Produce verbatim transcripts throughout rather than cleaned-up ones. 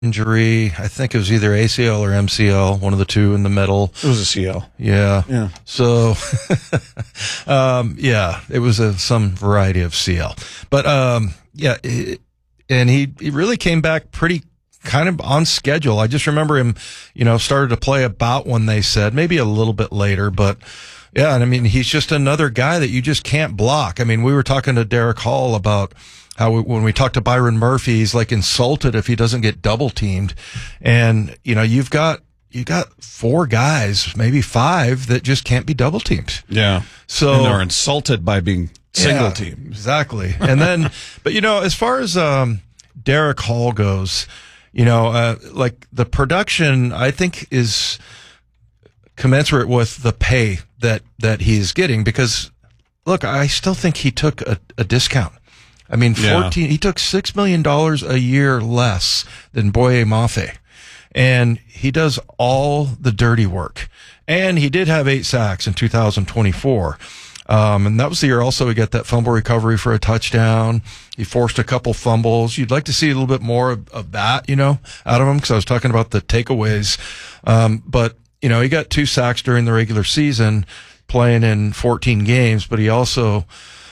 injury. I think it was either A C L or M C L, one of the two in the middle. It was a C L. Yeah. Yeah. So, um, yeah, it was a, some variety of C L. But, um, yeah, it, and he, he really came back pretty kind of on schedule. I just remember him, you know, started to play about when they said, maybe a little bit later, but yeah, and I mean, he's just another guy that you just can't block. I mean, we were talking to Derek Hall about how we, when we talked to Byron Murphy, he's like insulted if he doesn't get double teamed. And, you know, you've got, you got four guys, maybe five, that just can't be double teamed. Yeah. So and they're insulted by being single yeah, teamed. Exactly. And then, but you know, as far as, um, Derek Hall goes, you know, uh, like the production, I think is commensurate with the pay that, that he's getting because look, I still think he took a, a discount. I mean, fourteen, yeah. he took six million dollars a year less than Boye Mafe. And he does all the dirty work. And he did have eight sacks in two thousand twenty-four. Um, and that was the year also he got that fumble recovery for a touchdown. He forced a couple fumbles. You'd like to see a little bit more of, of that, you know, out of him because I was talking about the takeaways. Um, but, you know, he got two sacks during the regular season playing in fourteen games, but he also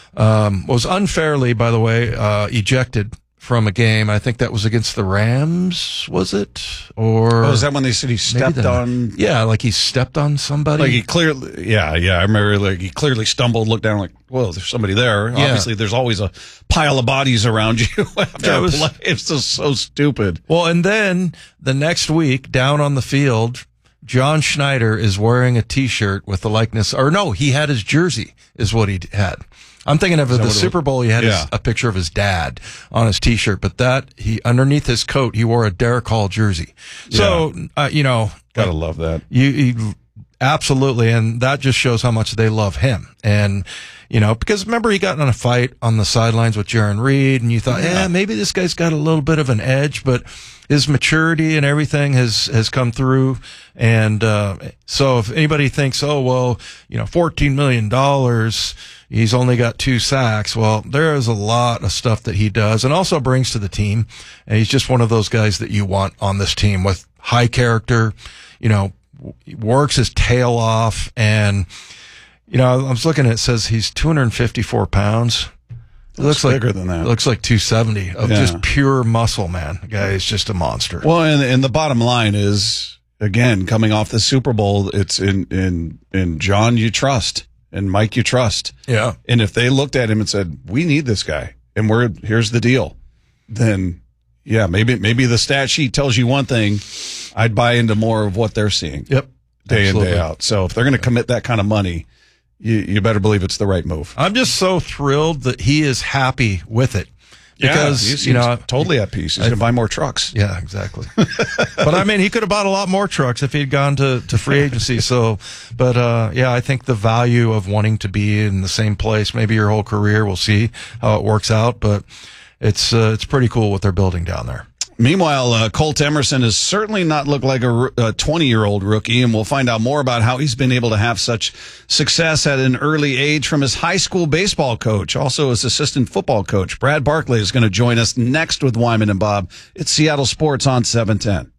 um, was unfairly, by the way, uh, ejected from a game. I think that was against the Rams, was it? Or oh, is that when they said he stepped the, on? Yeah, like he stepped on somebody. Like he clearly, yeah, yeah. I remember like he clearly stumbled, looked down, like, whoa, there's somebody there. Yeah. Obviously, there's always a pile of bodies around you after yeah, it was, a play. It's just so stupid. Well, and then the next week, down on the field, John Schneider is wearing a T-shirt with the likeness, or no, he had his jersey, is what he had. I'm thinking of the Super Bowl. He had yeah. his, a picture of his dad on his T-shirt, but that he underneath his coat he wore a Derek Hall jersey. So yeah. uh, you know, gotta love that. You, you absolutely, and that just shows how much they love him. And you know, because remember he got in a fight on the sidelines with Jaron Reed, and you thought, yeah, maybe this guy's got a little bit of an edge, but his maturity and everything has has come through. And uh, so if anybody thinks, oh well, you know, fourteen million dollars. He's only got two sacks. Well, there is a lot of stuff that he does and also brings to the team. And he's just one of those guys that you want on this team with high character, you know, works his tail off. And, you know, I was looking at it, it says he's two hundred fifty-four pounds. It looks, looks bigger like, than that. It looks like two seventy of yeah. just pure muscle, man. The guy is just a monster. Well, and, and the bottom line is, again, coming off the Super Bowl, it's in, in, in John you trust. And Mike, you trust. Yeah. And if they looked at him and said, we need this guy, and we're here's the deal, then, yeah, maybe maybe the stat sheet tells you one thing. I'd buy into more of what they're seeing. Yep. Day Absolutely. in, day out. So if they're going to commit that kind of money, you, you better believe it's the right move. I'm just so thrilled that he is happy with it. Because, yeah, you know, totally at peace. He's going to buy more trucks. Yeah, exactly. But I mean, he could have bought a lot more trucks if he'd gone to, to free agency. So, but, uh, yeah, I think the value of wanting to be in the same place, maybe your whole career, we'll see how it works out. But it's, uh, it's pretty cool what they're building down there. Meanwhile, uh, Colt Emerson has certainly not looked like a twenty-year-old rookie, and we'll find out more about how he's been able to have such success at an early age from his high school baseball coach, also his assistant football coach. Brad Barkley is going to join us next with Wyman and Bob. It's Seattle Sports on seven ten.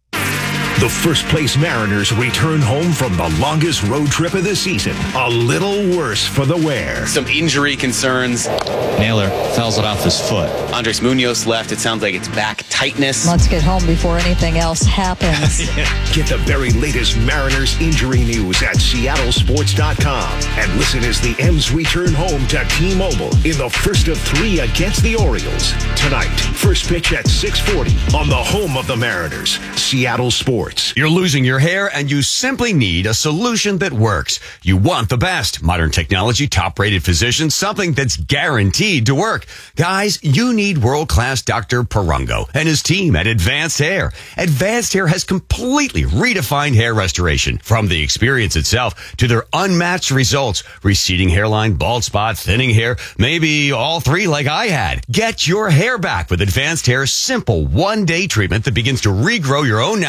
The first-place Mariners return home from the longest road trip of the season. A little worse for the wear. Some injury concerns. Naylor fouls it off his foot. Andres Munoz left. It sounds like it's back tightness. Let's get home before anything else happens. yeah. Get the very latest Mariners injury news at Seattle Sports dot com. And listen as the M's return home to T-Mobile in the first of three against the Orioles. Tonight, first pitch at six forty on the home of the Mariners, Seattle Sports. You're losing your hair and you simply need a solution that works. You want the best. Modern technology, top-rated physicians, something that's guaranteed to work. Guys, you need world-class Doctor Perungo and his team at Advanced Hair. Advanced Hair has completely redefined hair restoration. From the experience itself to their unmatched results. Receding hairline, bald spot, thinning hair, maybe all three like I had. Get your hair back with Advanced Hair's simple one-day treatment that begins to regrow your own natural hair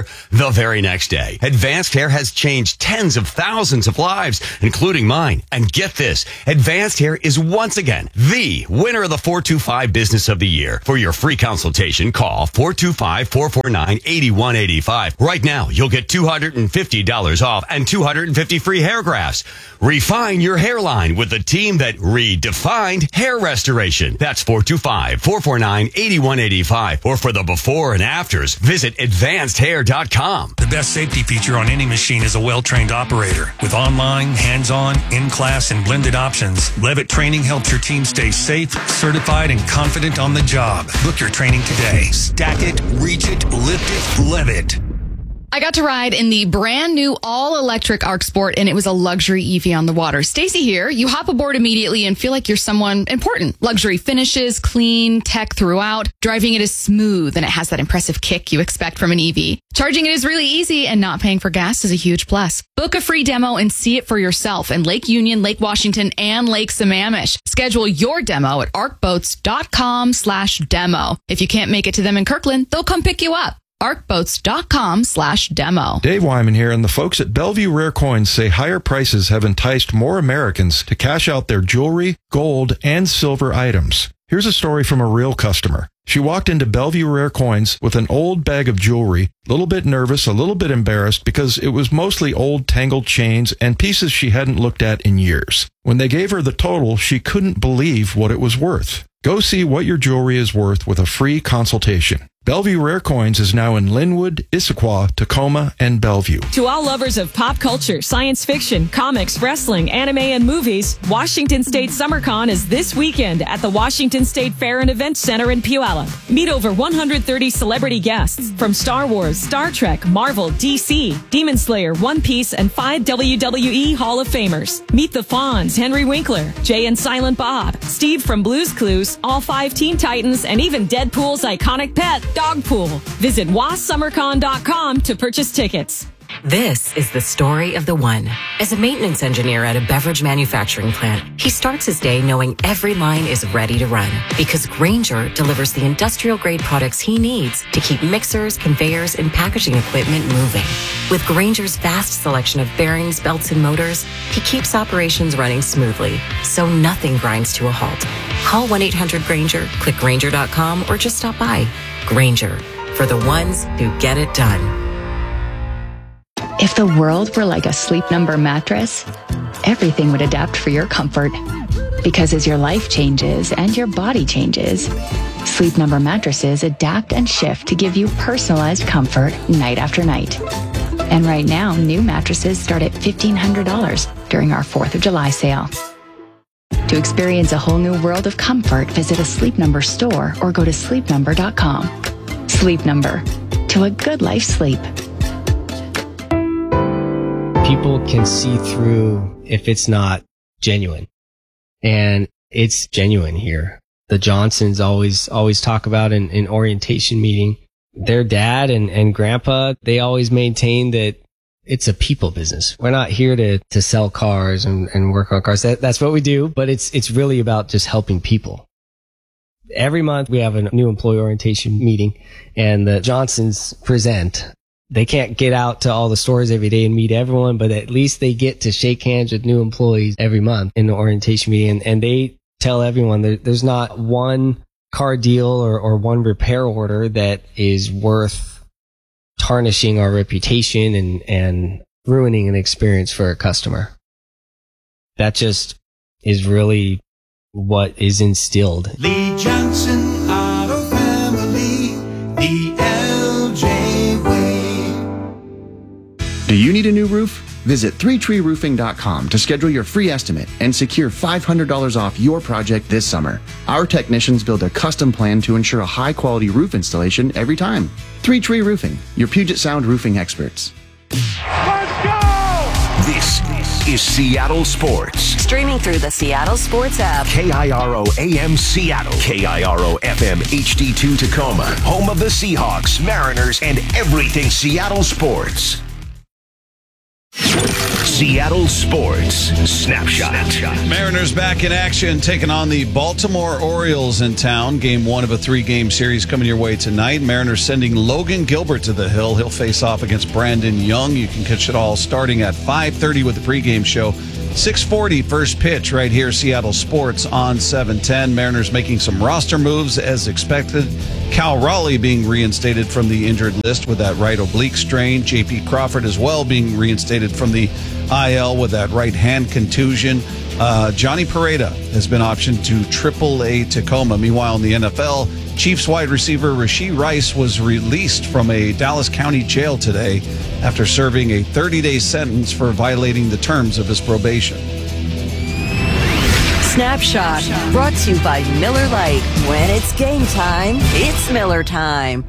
hair the very next day. Advanced Hair has changed tens of thousands of lives, including mine. And get this, Advanced Hair is once again the winner of the four two five Business of the Year. For your free consultation, call four two five, four four nine, eight one eight five. Right now, you'll get two hundred fifty dollars off and two hundred fifty free hair grafts. Refine your hairline with the team that redefined hair restoration. That's four two five, four four nine, eight one eight five. Or for the before and afters, visit advanced hair dot com. The best safety feature on any machine is a well-trained operator. With online, hands-on, in-class, and blended options, Levitt Training helps your team stay safe, certified, and confident on the job. Book your training today. Stack it, reach it, lift it, Levitt. I got to ride in the brand new all-electric Arc Sport, and it was a luxury E V on the water. Stacy here. You hop aboard immediately and feel like you're someone important. Luxury finishes, clean, tech throughout. Driving it is smooth, and it has that impressive kick you expect from an E V. Charging it is really easy, and not paying for gas is a huge plus. Book a free demo and see it for yourself in Lake Union, Lake Washington, and Lake Sammamish. Schedule your demo at arc boats dot com slash demo. If you can't make it to them in Kirkland, they'll come pick you up. arc boats dot com slash demo. Dave Wyman here, and the folks at Bellevue Rare Coins say higher prices have enticed more Americans to cash out their jewelry, gold, and silver items. Here's a story from a real customer. She walked into Bellevue Rare Coins with an old bag of jewelry, a little bit nervous, a little bit embarrassed because it was mostly old tangled chains and pieces she hadn't looked at in years. When they gave her the total, she couldn't believe what it was worth. Go see what your jewelry is worth with a free consultation. Bellevue Rare Coins is now in Linwood, Issaquah, Tacoma, and Bellevue. To all lovers of pop culture, science fiction, comics, wrestling, anime, and movies, Washington State SummerCon is this weekend at the Washington State Fair and Events Center in Puyallup. Meet over one hundred thirty celebrity guests from Star Wars, Star Trek, Marvel, D C, Demon Slayer, One Piece, and five W W E Hall of Famers. Meet the Fonz, Henry Winkler, Jay and Silent Bob, Steve from Blue's Clues, all five Teen Titans, and even Deadpool's iconic pet, Dogpool. Visit was summer con dot com to purchase tickets. This is the story of the one. As a maintenance engineer at a beverage manufacturing plant, he starts his day knowing every line is ready to run because Grainger delivers the industrial-grade products he needs to keep mixers, conveyors, and packaging equipment moving. With Grainger's vast selection of bearings, belts, and motors, he keeps operations running smoothly, so nothing grinds to a halt. Call one eight hundred Grainger, click Grainger dot com, or just stop by. Grainger, for the ones who get it done. If the world were like a Sleep Number mattress, everything would adapt for your comfort. Because as your life changes and your body changes, Sleep Number mattresses adapt and shift to give you personalized comfort night after night. And right now, new mattresses start at fifteen hundred dollars during our fourth of July sale. To experience a whole new world of comfort, visit a Sleep Number store or go to sleep number dot com. Sleep Number. To a good life sleep. People can see through if it's not genuine. And it's genuine here. The Johnsons always, always talk about in, in orientation meeting, their dad and, and grandpa, they always maintain that it's a people business. We're not here to, to sell cars and, and work on cars. That, that's what we do, but it's, it's really about just helping people. Every month we have a new employee orientation meeting and the Johnsons present. They can't get out to all the stores every day and meet everyone, but at least they get to shake hands with new employees every month in the orientation meeting. And, and they tell everyone there, there's not one car deal or, or one repair order that is worth tarnishing our reputation and, and ruining an experience for a customer. That just is really what is instilled. Lee Johnson Auto Family, the L J way. Do you need a new roof? Visit three tree roofing dot com to schedule your free estimate and secure five hundred dollars off your project this summer. Our technicians build a custom plan to ensure a high-quality roof installation every time. three tree Roofing, your Puget Sound roofing experts. Let's go! This is Seattle Sports. Streaming through the Seattle Sports app. K I R O A M Seattle. K I R O F M H D two Tacoma. Home of the Seahawks, Mariners, and everything Seattle sports. Seattle Sports Snapshot. Mariners back in action, taking on the Baltimore Orioles in town. Game one of a three-game series coming your way tonight. Mariners sending Logan Gilbert to the hill. He'll face off against Brandon Young. You can catch it all starting at five thirty with the pregame show. six forty first pitch right here, Seattle Sports on seven ten. Mariners making some roster moves as expected. Cal Raleigh being reinstated from the injured list with that right oblique strain. J P Crawford as well being reinstated from the I L with that right hand contusion. Uh, Johnny Pareda has been optioned to triple A Tacoma. Meanwhile, in the N F L, Chiefs wide receiver Rashee Rice was released from a Dallas County jail today after serving a thirty-day sentence for violating the terms of his probation. Snapshot, brought to you by Miller Lite. When it's game time, it's Miller time.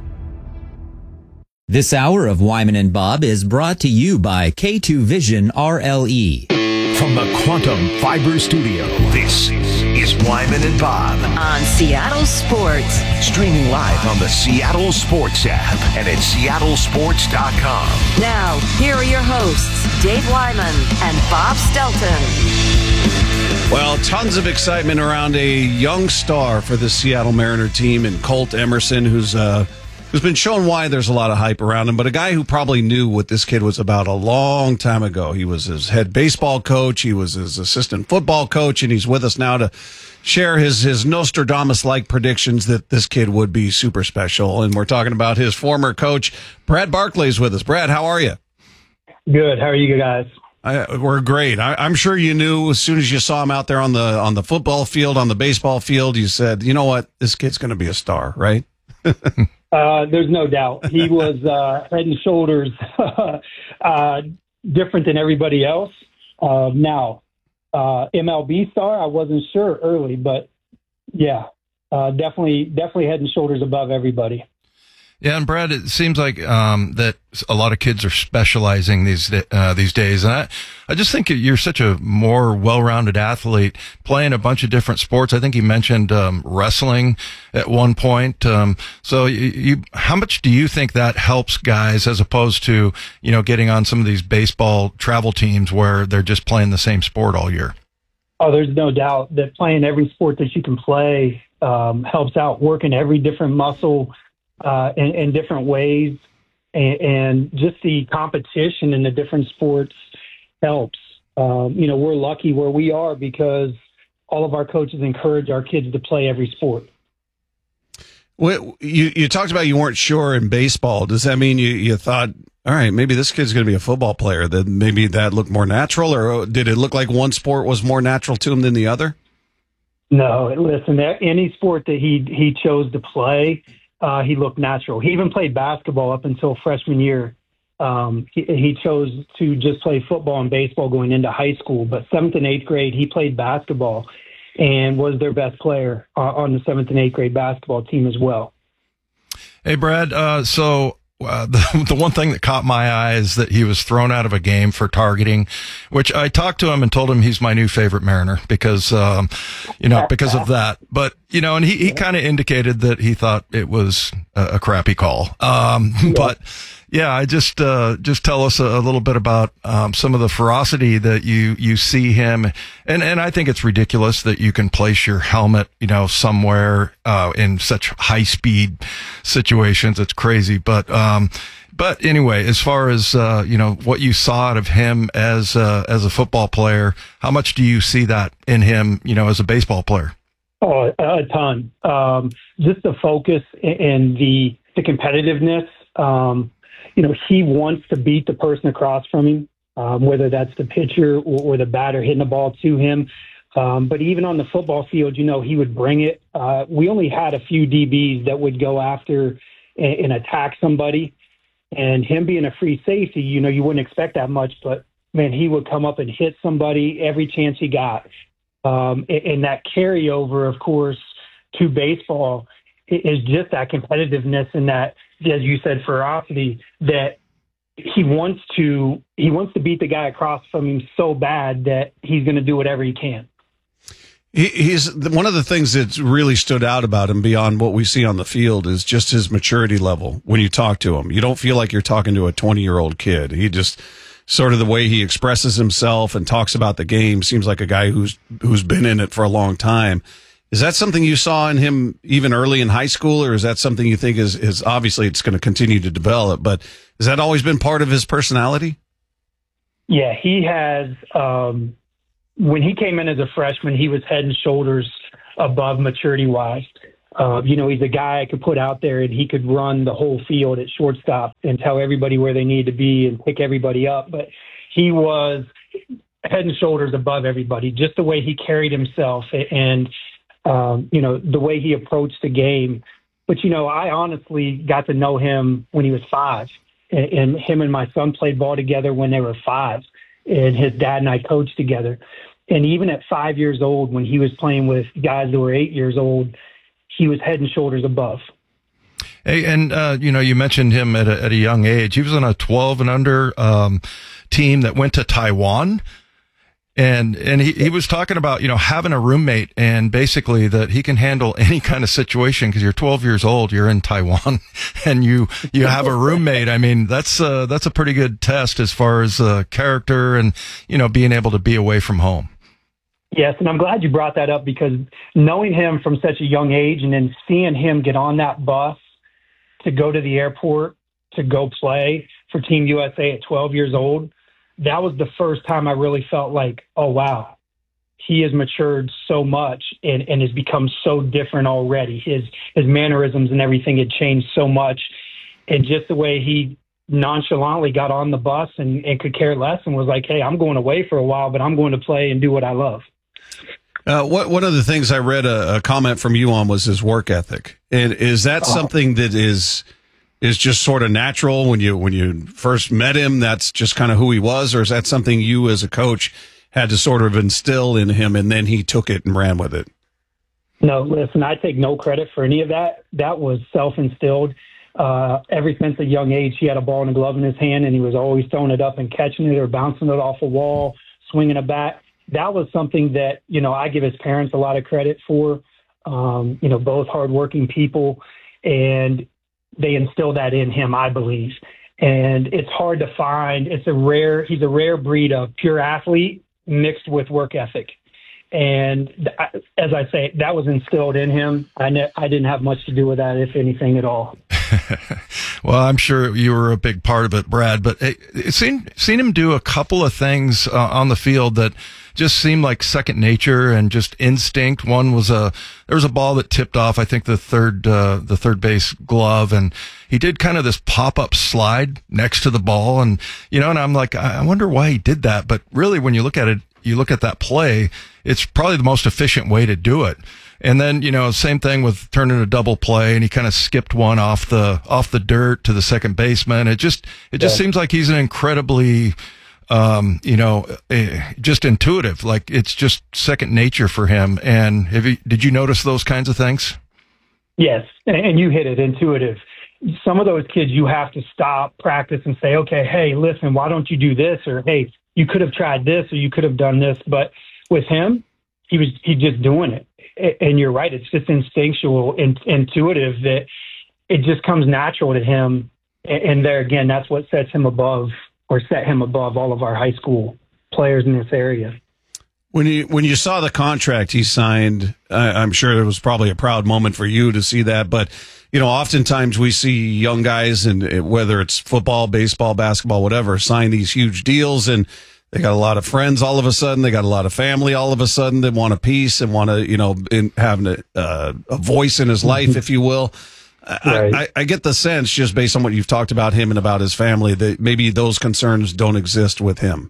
This hour of Wyman and Bob is brought to you by K two Vision R L E. From the Quantum Fiber Studio, this is Wyman and Bob on Seattle Sports. Streaming live on the Seattle Sports app and at seattle sports dot com. Now, here are your hosts, Dave Wyman and Bob Stelton. Well, tons of excitement around a young star for the Seattle Mariner team in Colt Emerson, who's uh, who's been shown why there's a lot of hype around him, but a guy who probably knew what this kid was about a long time ago. He was his head baseball coach, he was his assistant football coach, and he's with us now to share his, his Nostradamus-like predictions that this kid would be super special. And we're talking about his former coach, Brad Barclay's with us. Brad, how are you? Good. How are you guys? I, we're great. I, I'm sure you knew as soon as you saw him out there on the on the football field, on the baseball field, you said, you know what, this kid's going to be a star, right? uh, there's no doubt. He was uh, head and shoulders uh, different than everybody else. Uh, now, uh, M L B star, I wasn't sure early, but yeah, uh, definitely, definitely head and shoulders above everybody. Yeah, and Brad, it seems like um, that a lot of kids are specializing these uh, these days, and I, I just think you're such a more well-rounded athlete, playing a bunch of different sports. I think you mentioned um, wrestling at one point. Um, so, you, you, how much do you think that helps guys as opposed to you know getting on some of these baseball travel teams where they're just playing the same sport all year? Oh, there's no doubt that playing every sport that you can play um, helps out. Working every different muscle. Uh, in, in different ways, and, and just the competition in the different sports helps. Um, you know, we're lucky where we are because all of our coaches encourage our kids to play every sport. Well, you, you talked about you weren't sure in baseball. Does that mean you, you thought, all right, maybe this kid's going to be a football player? That maybe that looked more natural, or did it look like one sport was more natural to him than the other? No, listen, any sport that he he chose to play, Uh, he looked natural. He even played basketball up until freshman year. Um, he, he chose to just play football and baseball going into high school. But seventh and eighth grade, he played basketball and was their best player uh, on the seventh and eighth grade basketball team as well. Hey, Brad, uh, so uh, the, the one thing that caught my eye is that he was thrown out of a game for targeting, which I talked to him and told him he's my new favorite Mariner because, um, you know, because of that. But, you know, and he, he kind of indicated that he thought it was a, a crappy call. Um, yeah. But yeah, I just, uh, just tell us a, a little bit about, um, some of the ferocity that you, you see him. And, and I think it's ridiculous that you can place your helmet, you know, somewhere, uh, in such high speed situations. It's crazy. But, um, But anyway, as far as, uh, you know, what you saw out of him as, uh, as a football player, how much do you see that in him, you know, as a baseball player? Oh, a ton. Um, just the focus and the, the competitiveness. Um, you know, he wants to beat the person across from him, um, whether that's the pitcher or, or the batter hitting the ball to him. Um, but even on the football field, you know, he would bring it. Uh, we only had a few D Bs that would go after and, and attack somebody. And him being a free safety, you know, you wouldn't expect that much, but man, he would come up and hit somebody every chance he got. Um, and, and that carryover, of course, to baseball is just that competitiveness and that, as you said, ferocity that he wants to, he wants to beat the guy across from him so bad that he's going to do whatever he can. He, he's one of the things that's really stood out about him beyond what we see on the field is just his maturity level. When you talk to him, you don't feel like you're talking to a twenty year old kid. He just, sort of the way he expresses himself and talks about the game. Seems like a guy who's who's been in it for a long time. Is that something you saw in him even early in high school, or is that something you think is, is obviously it's going to continue to develop, but has that always been part of his personality? Yeah, he has. Um, when he came in as a freshman, he was head and shoulders above maturity-wise. Uh, you know, he's a guy I could put out there and he could run the whole field at shortstop and tell everybody where they need to be and pick everybody up. But he was head and shoulders above everybody, just the way he carried himself and, um, you know, the way he approached the game. But, you know, I honestly got to know him when he was five. And, and him and my son played ball together when they were five. And his dad and I coached together. And even at five years old, when he was playing with guys that were eight years old, he was head and shoulders above. Hey, and, uh, you know, you mentioned him at a, at a young age. He was on a twelve and under, um, team that went to Taiwan. And, and he, he was talking about, you know, having a roommate and basically that he can handle any kind of situation because you're twelve years old, you're in Taiwan and you, you have a roommate. I mean, that's, uh, that's a pretty good test as far as, uh, character and, you know, being able to be away from home. Yes, and I'm glad you brought that up because knowing him from such a young age and then seeing him get on that bus to go to the airport to go play for Team U S A at twelve years old, that was the first time I really felt like, oh, wow, he has matured so much and, and has become so different already. His his mannerisms and everything had changed so much. And just the way he nonchalantly got on the bus and, and could care less and was like, hey, I'm going away for a while, but I'm going to play and do what I love. Uh, what, one of the things I read a, a comment from you on was his work ethic. And is that Oh. something that is is just sort of natural when you when you first met him? That's just kind of who he was, or is that something you as a coach had to sort of instill in him, and then he took it and ran with it? No, listen, I take no credit for any of that. That was self-instilled. Uh, ever since a young age, he had a ball and a glove in his hand, and he was always throwing it up and catching it or bouncing it off a wall, swinging a bat. That was something that, you know, I give his parents a lot of credit for, um, you know, both hardworking people, and they instilled that in him, I believe. And it's hard to find. It's a rare, he's a rare breed of pure athlete mixed with work ethic. And th- as I say, that was instilled in him. I, ne- I didn't have much to do with that, if anything at all. Well, I'm sure you were a big part of it, Brad, but it, it seen, seen him do a couple of things uh, on the field that just seemed like second nature and just instinct. One was a, there was a ball that tipped off, I think the third, uh, the third base glove, and he did kind of this pop-up slide next to the ball. And, you know, and I'm like, I wonder why he did that. But really, when you look at it, you look at that play, it's probably the most efficient way to do it. And then, you know, same thing with turning a double play, and he kind of skipped one off the off the dirt to the second baseman. It just it just Yeah. seems like he's an incredibly, um, you know, uh, just intuitive. Like it's just second nature for him. And have you, did you notice those kinds of things? Yes, and, and you hit it, intuitive. Some of those kids, you have to stop, practice, and say, okay, hey, listen, why don't you do this? Or, hey, you could have tried this, or you could have done this. But with him, he was he just doing it. And you're right, it's just instinctual, in, intuitive, that it just comes natural to him. And there again, that's what sets him above, or set him above all of our high school players in this area. When you when you saw the contract he signed, I, I'm sure it was probably a proud moment for you to see that. But you know, oftentimes we see young guys, and whether it's football, baseball, basketball, whatever, sign these huge deals, and they got a lot of friends all of a sudden. They got a lot of family all of a sudden. They want a piece and want to, you know, in, having a, uh, a voice in his life, if you will. Right. I, I, I get the sense, just based on what you've talked about him and about his family, that maybe those concerns don't exist with him.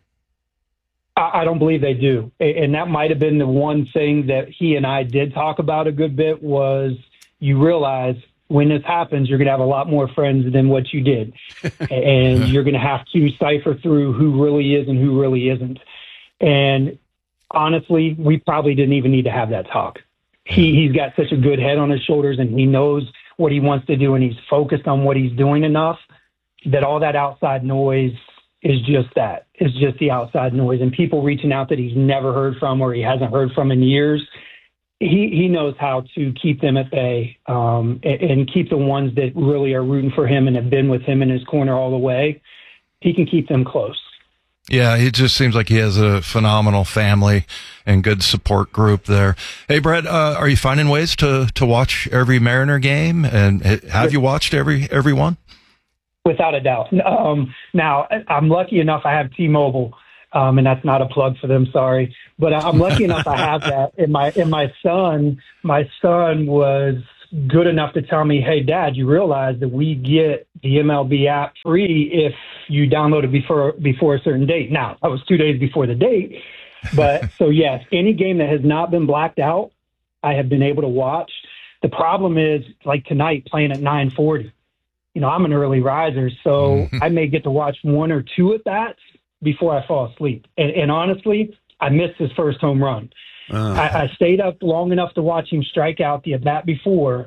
I, I don't believe they do. And that might have been the one thing that he and I did talk about a good bit, was you realize when this happens, you're going to have a lot more friends than what you did. And you're going to have to cipher through who really is and who really isn't. And honestly, we probably didn't even need to have that talk. He, he's got such a good head on his shoulders, and he knows what he wants to do, and he's focused on what he's doing enough that all that outside noise is just that. It's just the outside noise. And people reaching out that he's never heard from or he hasn't heard from in years, He he knows how to keep them at bay, um, and, and keep the ones that really are rooting for him and have been with him in his corner all the way. He can keep them close. Yeah, he just seems like he has a phenomenal family and good support group there. Hey, Brett, uh, are you finding ways to, to watch every Mariner game? And have you watched every every one? Without a doubt. Um, now, I'm lucky enough I have T-Mobile, um, and that's not a plug for them, sorry. But I'm lucky enough I have that. And my, and my son, my son was good enough to tell me, hey, Dad, you realize that we get the M L B app free if you download it before before a certain date. Now, that was two days before the date. But so, yes, any game that has not been blacked out, I have been able to watch. The problem is, like tonight, playing at nine forty. You know, I'm an early riser, so I may get to watch one or two at bats before I fall asleep. And, and honestly, I missed his first home run. Uh. I, I stayed up long enough to watch him strike out the at-bat before,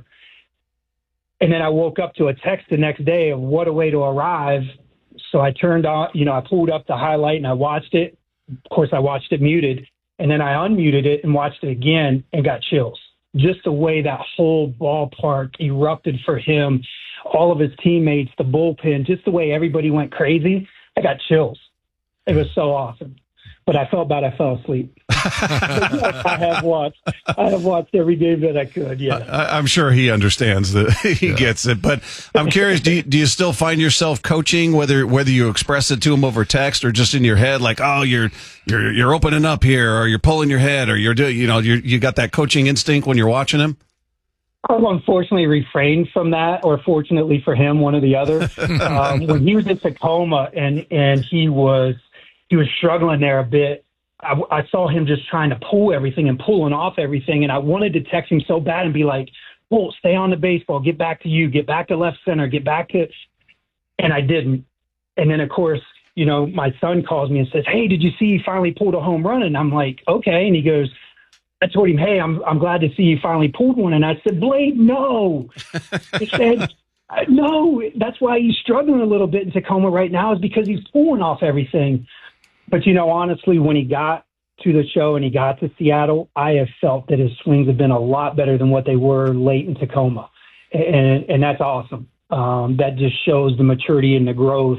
and then I woke up to a text the next day of what a way to arrive. So I turned on, you know, I pulled up the highlight and I watched it. Of course, I watched it muted, and then I unmuted it and watched it again and got chills. Just the way that whole ballpark erupted for him, all of his teammates, the bullpen, just the way everybody went crazy. I got chills. It was so awesome. But I felt bad I fell asleep. Yes, I have watched. I have watched every game that I could. Yeah, I, I'm sure he understands that. He yeah. gets it. But I'm curious. do you, do you still find yourself coaching, whether whether you express it to him over text or just in your head, like, oh, you're you're you're opening up here, or you're pulling your head, or you're doing, you know, you you got that coaching instinct when you're watching him? I've unfortunately refrained from that, or fortunately for him, one or the other. um, when he was in Tacoma and and he was. He was struggling there a bit. I, I saw him just trying to pull everything and pulling off everything. And I wanted to text him so bad and be like, well, stay on the baseball, get back to you, get back to left center, get back to, and I didn't. And then of course, you know, my son calls me and says, hey, did you see he finally pulled a home run? And I'm like, okay. And he goes, I told him, hey, I'm, I'm glad to see you finally pulled one. And I said, Blade, no. He said, no, that's why he's struggling a little bit in Tacoma right now, is because he's pulling off everything. But, you know, honestly, when he got to the show and he got to Seattle, I have felt that his swings have been a lot better than what they were late in Tacoma. And, and that's awesome. Um, that just shows the maturity and the growth,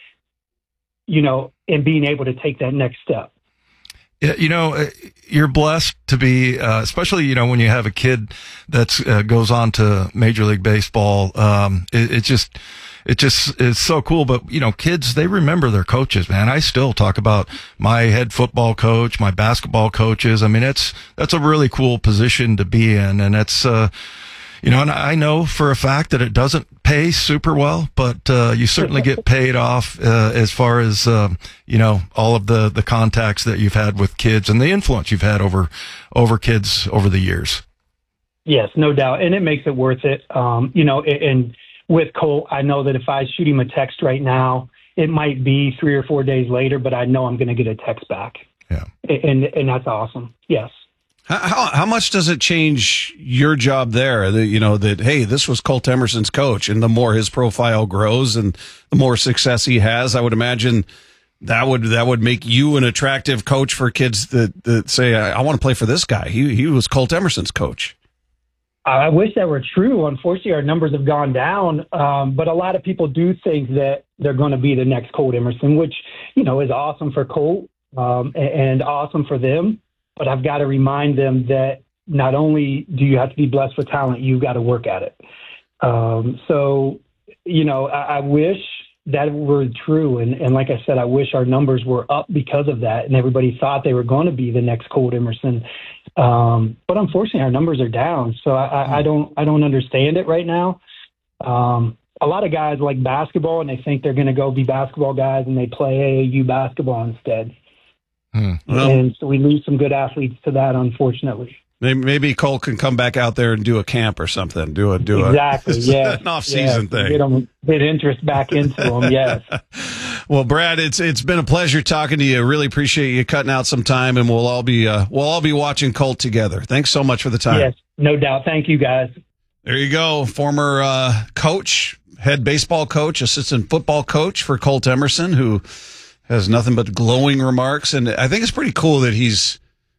you know, and being able to take that next step. Yeah, you know, you're blessed to be, uh, especially, you know, when you have a kid that uh, goes on to Major League Baseball. Um, it, it just, it just is so cool. But, you know, kids, they remember their coaches, man. I still talk about my head football coach, my basketball coaches. I mean, it's, that's a really cool position to be in. And it's, uh, you know, and I know for a fact that it doesn't pay super well, but uh, you certainly get paid off uh, as far as, uh, you know, all of the, the contacts that you've had with kids and the influence you've had over over kids over the years. Yes, no doubt. And it makes it worth it. Um, you know, and with Colt, I know that if I shoot him a text right now, it might be three or four days later, but I know I'm going to get a text back. Yeah. And, and that's awesome. Yes. How how much does it change your job there? That, you know, that, hey, this was Colt Emerson's coach, and the more his profile grows and the more success he has, I would imagine that would that would make you an attractive coach for kids that, that say, I, I want to play for this guy. He he was Colt Emerson's coach. I wish that were true. Unfortunately, our numbers have gone down, um, but a lot of people do think that they're going to be the next Colt Emerson, which, you know, is awesome for Colt um, and, and awesome for them. But I've got to remind them that not only do you have to be blessed with talent, you've got to work at it. Um, so, you know, I, I wish that were true. And, and like I said, I wish our numbers were up because of that. And everybody thought they were going to be the next Colt Emerson. Um, but unfortunately, our numbers are down. So I, I, I don't I don't understand it right now. Um, a lot of guys like basketball, and they think they're going to go be basketball guys, and they play A A U basketball instead. Hmm. Well, and so we lose some good athletes to that, unfortunately. Maybe, maybe Cole can come back out there and do a camp or something. Do a do exactly, a yeah, an off season yes. thing. Get them, get interest back into them. Yes. Well, Brad, it's it's been a pleasure talking to you. Really appreciate you cutting out some time, and we'll all be uh, we'll all be watching Colt together. Thanks so much for the time. Yes, no doubt. Thank you, guys. There you go, former uh, coach, head baseball coach, assistant football coach for Colt Emerson, who has nothing but glowing remarks. And I think it's pretty cool that he's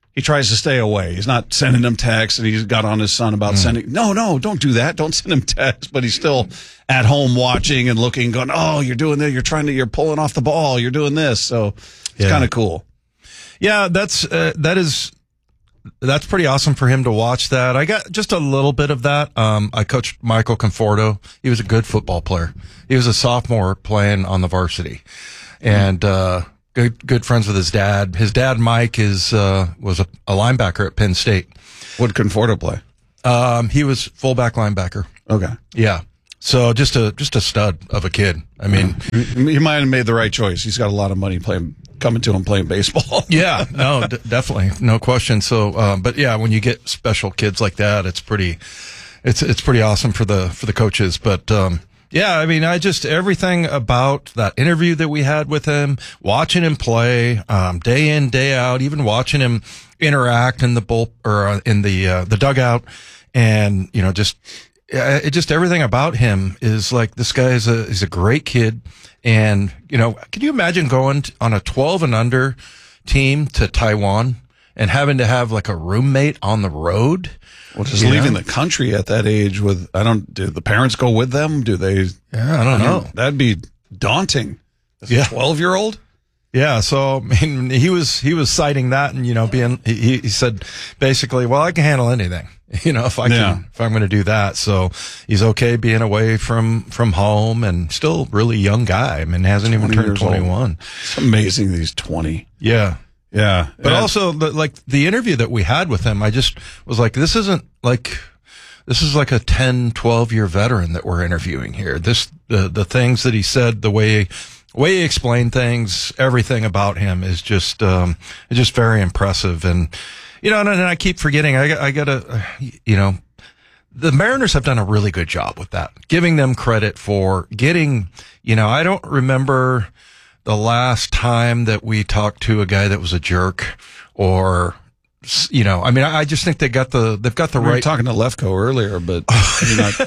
he tries to stay away. He's not sending him texts, and he's got on his son about mm. sending. No, no, don't do that. Don't send him texts. But he's still at home watching and looking, going, "Oh, you're doing that. You're trying to. You're pulling off the ball. You're doing this." So it's yeah. kind of cool. Yeah, that's uh, that is that's pretty awesome for him to watch that. I got just a little bit of that. Um, I coached Michael Conforto. He was a good football player. He was a sophomore playing on the varsity, and. uh Good, good friends with his dad. His dad, Mike, is uh, was a, a linebacker at Penn State. What did Conforto play? Um, he was fullback linebacker. Okay, yeah. So just a just a stud of a kid. I mean, yeah. he might have made the right choice. He's got a lot of money playing, coming to him playing baseball. yeah, no, d- definitely, no question. So, um, but yeah, when you get special kids like that, it's pretty, it's it's pretty awesome for the for the coaches. But um, yeah, I mean, I just, everything about that interview that we had with him, watching him play, um, day in, day out, even watching him interact in the bull, or uh, in the, uh, the dugout. And, you know, just, uh, it just, everything about him is like, this guy is a, is a great kid. And, you know, can you imagine going on a twelve and under team to Taiwan and having to have like a roommate on the road? Well, just yeah. leaving the country at that age with, I don't, do the parents go with them? Do they? Yeah, I don't I know. Mean, that'd be daunting. As yeah. a twelve year old? Yeah. So, I mean, he was, he was citing that and, you know, being, he, he said basically, well, I can handle anything, you know, if I yeah. can, if I'm going to do that. So he's okay being away from, from home and still really young guy. I mean, hasn't even turned twenty-one. Old. It's amazing that he's twenty. Yeah. Yeah. But yeah. also, the, like, the interview that we had with him, I just was like, this isn't like, this is like a ten, twelve year veteran that we're interviewing here. This, the, the things that he said, the way, way he explained things, everything about him is just, um, it's just very impressive. And, you know, and, and I keep forgetting, I, I gotta, you know, the Mariners have done a really good job with that, giving them credit for getting, you know, I don't remember the last time that we talked to a guy that was a jerk, or, you know, I mean, I just think they got the, they've got the we right. were talking to Lefko earlier, but you're not.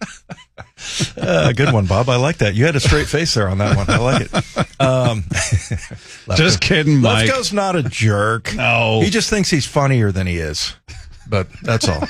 uh, good one, Bob. I like that. You had a straight face there on that one. I like it. Um, just kidding, Mike. Lefko's not a jerk. No. He just thinks he's funnier than he is. But that's all.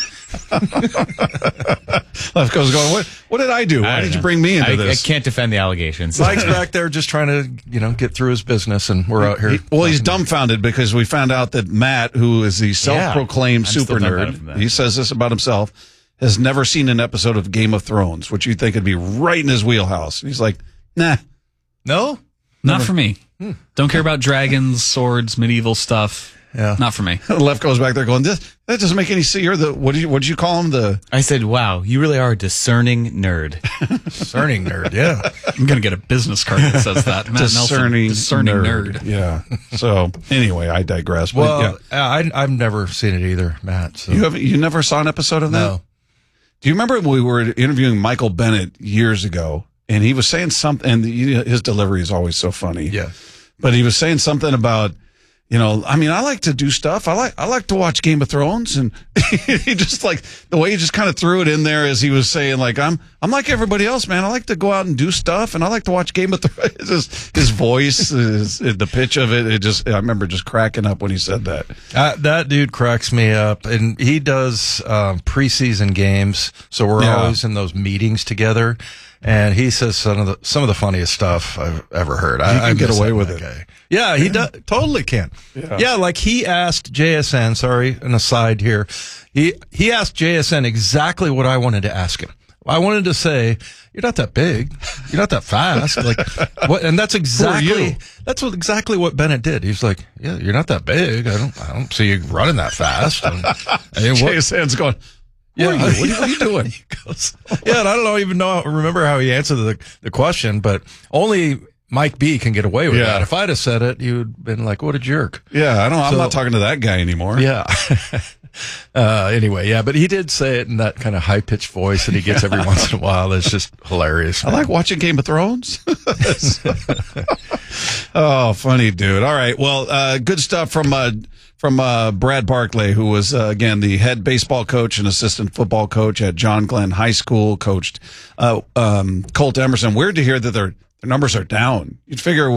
Lefko's going, what What did I do? Why did know. you bring me into I, this? I can't defend the allegations. Mike's back there just trying to, you know, get through his business, and we're out here. He, well, he's dumbfounded because we found out that Matt, who is the self-proclaimed yeah, super nerd, he says this about himself, has never seen an episode of Game of Thrones, which you'd think would be right in his wheelhouse. And he's like, nah. No? Not never. for me. Hmm. Don't care about dragons, swords, medieval stuff. Yeah. Not for me. Left goes back there going, this, that doesn't make any sense. You're the, what did you, what did you call him? The, I said, wow, you really are a discerning nerd. Discerning nerd, yeah. I'm going to get a business card that says that. Matt discerning, Nelson, discerning nerd. nerd. Yeah. So anyway, I digress. But well, yeah. I, I've never seen it either, Matt. So. You haven't, you never saw an episode of that? No. Do you remember we were interviewing Michael Bennett years ago, and he was saying something, and his delivery is always so funny. Yeah. But he was saying something about, you know, I mean, I like to do stuff. I like, I like to watch Game of Thrones, and he just like the way he just kind of threw it in there as he was saying, like, I'm, I'm like everybody else, man. I like to go out and do stuff, and I like to watch Game of Thrones. His, his voice, his, the pitch of it, it just, I remember just cracking up when he said that. Uh, that dude cracks me up, and he does um, preseason games, so we're Yeah. always in those meetings together. And he says some of the some of the funniest stuff I've ever heard. I, He can I get miss away that with guy. it. Yeah, he does, totally can. Yeah. Yeah, like he asked J S N. Sorry, an aside here. He he asked J S N exactly what I wanted to ask him. I wanted to say, "You're not that big. You're not that fast." Like what? And that's exactly that's what exactly what Bennett did. He's like, "Yeah, you're not that big. I don't I don't see you running that fast." And, and what, J S N's going, Yeah, What are you, what are you, what are you doing? He goes, yeah, and I don't know, even know, remember how he answered the, the question, but only Mike B can get away with Yeah. that. If I'd have said it, you'd been like, what a jerk. Yeah, I don't. I'm So- not talking to that guy anymore. Yeah. uh, anyway, yeah, but he did say it in that kind of high pitched voice that he gets every once in a while. It's just hilarious. I like watching Game of Thrones. Oh, funny dude. All right. Well, uh, good stuff from uh, from uh, Brad Barclay, who was uh, again the head baseball coach and assistant football coach at John Glenn High School. Coached uh, um, Colt Emerson. Weird to hear that their their numbers are down. You'd figure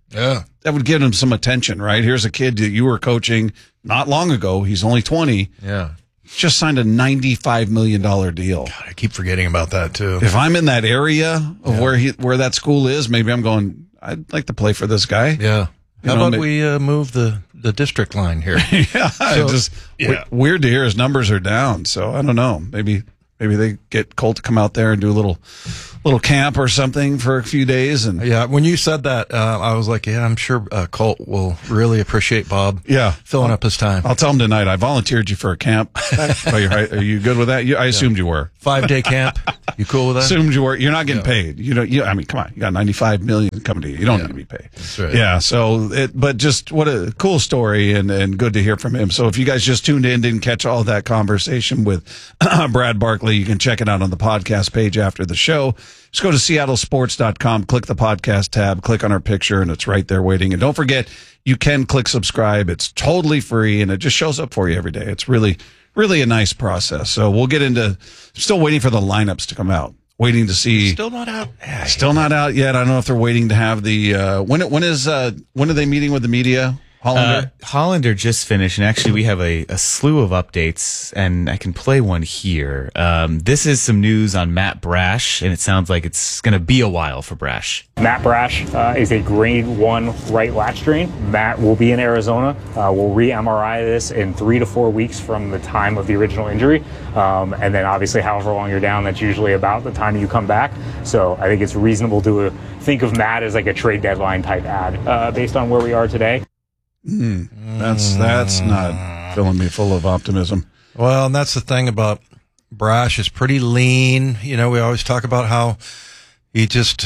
Yeah. That would give him some attention, right? Here's a kid that you were coaching not long ago. He's only twenty. Yeah. Just signed a ninety-five million dollars deal. God, I keep forgetting about that too. If I'm in that area of yeah. where he where that school is, maybe I'm going, I'd like to play for this guy. Yeah. You How know, about maybe, we uh, move the, the district line here? yeah. So, just yeah. w- weird to hear his numbers are down. So I don't know. Maybe maybe they get Colt to come out there and do a little little camp or something for a few days. And yeah, when you said that, uh, I was like, yeah, I'm sure uh, Colt will really appreciate Bob. Yeah, filling up his time. I'll tell him tonight. I volunteered you for a camp. are, you, are you good with that? You, I assumed yeah. you were. Five day camp. You cool with that? Assumed you were. You're not getting yeah. paid. You know. You. I mean, come on. You got ninety-five million coming to you. You don't yeah. need to be paid. That's right. Yeah. So, it, but just what a cool story and and good to hear from him. So, if you guys just tuned in, didn't catch all that conversation with Brad Barkley, you can check it out on the podcast page after the show. Just go to seattle sports dot com, click the podcast tab, click on our picture, and it's right there waiting. And don't forget, you can click subscribe. It's totally free, and it just shows up for you every day. It's really, really a nice process. So we'll get into, still waiting for the lineups to come out. Waiting to see. Still not out. Yeah, still not out yet. I don't know if they're waiting to have the, uh, when, when is, uh, when are they meeting with the media? Hollander? Uh, Hollander just finished, and actually we have a, a slew of updates, and I can play one here. Um, this is some news on Matt Brash, and it sounds like it's going to be a while for Brash. Matt Brash uh, is a grade one right lat strain. Matt will be in Arizona. Uh, we'll re-M R I this in three to four weeks from the time of the original injury. Um, and then obviously however long you're down, that's usually about the time you come back. So I think it's reasonable to uh, think of Matt as like a trade deadline type ad uh, based on where we are today. Mm, that's that's not filling me full of optimism. Well, and that's the thing about Brash is pretty lean. You know, we always talk about how he just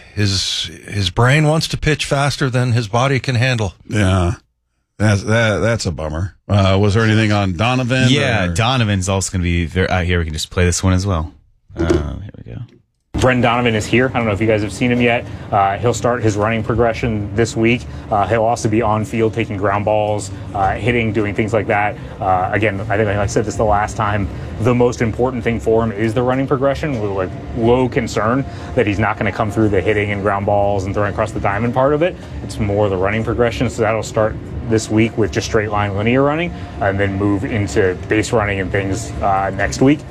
his his brain wants to pitch faster than his body can handle. Yeah, that's that that's a bummer. Uh, was there anything on Donovan? Yeah, or? Donovan's also going to be there. Uh, here we can just play this one as well. Uh, here we go. Brendan Donovan is here. I don't know if you guys have seen him yet. Uh, he'll start his running progression this week. Uh, he'll also be on field taking ground balls, uh, hitting, doing things like that. Uh, again, I think like I said this the last time, the most important thing for him is the running progression with like low concern that he's not going to come through the hitting and ground balls and throwing across the diamond part of it. It's more the running progression. So that'll start this week with just straight line linear running and then move into base running and things uh, next week.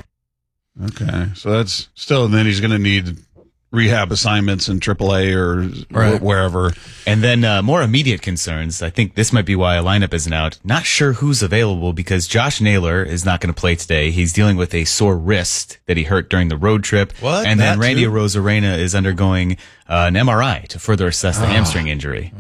Okay, so that's still, and then he's going to need rehab assignments in triple A or right. wh- wherever. And then uh, more immediate concerns. I think this might be why a lineup isn't out. Not sure who's available because Josh Naylor is not going to play today. He's dealing with a sore wrist that he hurt during the road trip. What? And then That Randy too? Arozarena is undergoing uh, an M R I to further assess the Oh. hamstring injury.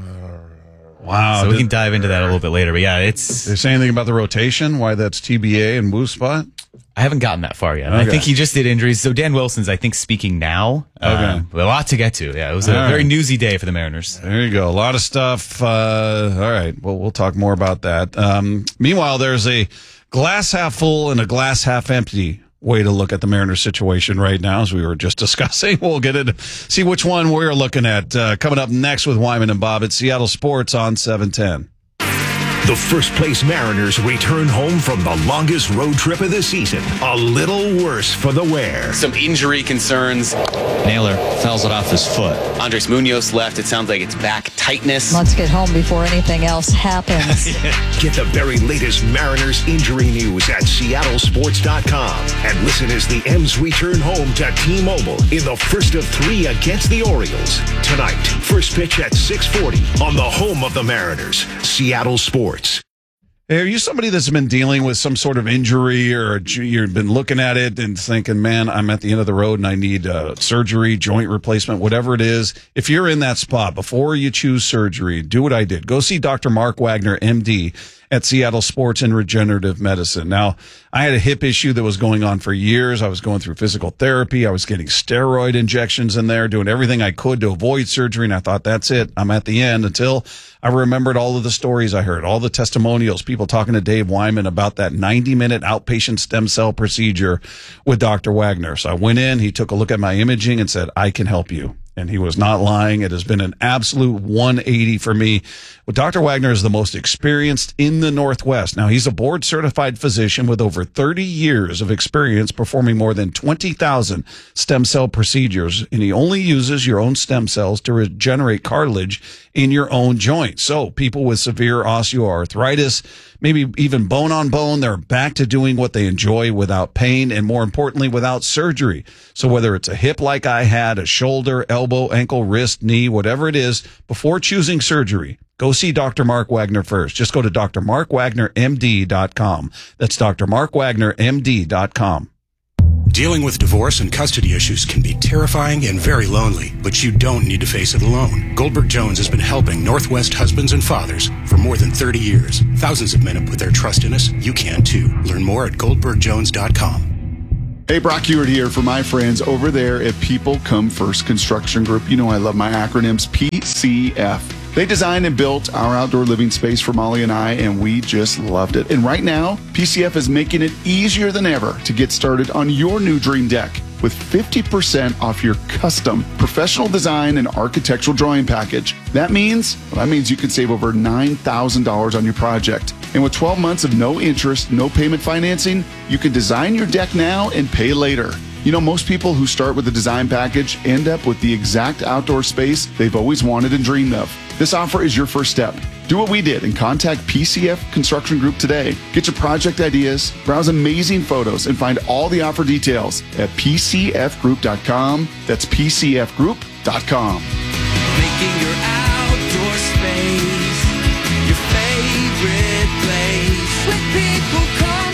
Wow. So we Did- can dive into that a little bit later. But yeah, it's. They say anything about the rotation? Why that's T B A and Woo spot? I haven't gotten that far yet. Okay. I think he just did injuries. So Dan Wilson's, I think, speaking now. Okay. Uh, a lot to get to. Yeah, it was a All very right. newsy day for the Mariners. There you go. A lot of stuff. Uh, all right. Well, we'll talk more about that. Um, meanwhile, there's a glass half full and a glass half empty way to look at the Mariners situation right now, as we were just discussing. We'll get it, see which one we're looking at. Uh, coming up next with Wyman and Bob at Seattle Sports on seven ten. The first place Mariners return home from the longest road trip of the season. A little worse for the wear. Some injury concerns. Naylor fouls it off his foot. Andres Munoz left. It sounds like it's back tightness. Let's get home before anything else happens. Get the very latest Mariners injury news at seattle sports dot com. And listen as the M's return home to T-Mobile in the first of three against the Orioles. Tonight, first pitch at six forty on the home of the Mariners, Seattle Sports. Hey, are you somebody that's been dealing with some sort of injury, or you've been looking at it and thinking, man, I'm at the end of the road and I need uh, surgery, joint replacement, whatever it is? If you're in that spot, before you choose surgery, do what I did. Go see Doctor Mark Wagner, M D, at Seattle Sports and Regenerative Medicine. Now, I had a hip issue that was going on for years. I was going through physical therapy. I was getting steroid injections in there, doing everything I could to avoid surgery. And I thought, that's it. I'm at the end, until I remembered all of the stories I heard, all the testimonials, people talking to Dave Wyman about that ninety minute outpatient stem cell procedure with Doctor Wagner. So I went in, he took a look at my imaging and said, I can help you. And he was not lying. It has been an absolute one eighty for me. Well, Doctor Wagner is the most experienced in the Northwest. Now, he's a board-certified physician with over thirty years of experience performing more than twenty thousand stem cell procedures, and he only uses your own stem cells to regenerate cartilage in your own joint. So people with severe osteoarthritis, maybe even bone on bone, they're back to doing what they enjoy without pain and, more importantly, without surgery. So whether it's a hip like I had, a shoulder, elbow, ankle, wrist, knee, whatever it is, before choosing surgery, go see Doctor Mark Wagner first. Just go to D R Mark Wagner M D dot com. That's D R Mark Wagner M D dot com. Dealing with divorce and custody issues can be terrifying and very lonely, but you don't need to face it alone. Goldberg Jones has been helping Northwest husbands and fathers for more than thirty years. Thousands of men have put their trust in us. You can too. Learn more at Goldberg Jones dot com. Hey, Brock Ewart here for my friends over there at People Come First Construction Group. You know I love my acronyms, P C F. They designed and built our outdoor living space for Molly and I, and we just loved it. And right now, P C F is making it easier than ever to get started on your new dream deck with fifty percent off your custom professional design and architectural drawing package. That means, well, that means you can save over nine thousand dollars on your project. And with twelve months of no interest, no payment financing, you can design your deck now and pay later. You know, most people who start with a design package end up with the exact outdoor space they've always wanted and dreamed of. This offer is your first step. Do what we did and contact P C F Construction Group today. Get your project ideas, browse amazing photos, and find all the offer details at P C F group dot com. That's P C F group dot com. Making your outdoor space your favorite place. With People Come